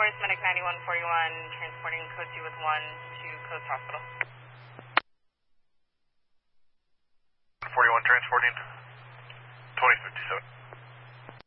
Voice Medic 9141, transporting code 2 with 1 to Coast Hospital. 41 transporting 2057.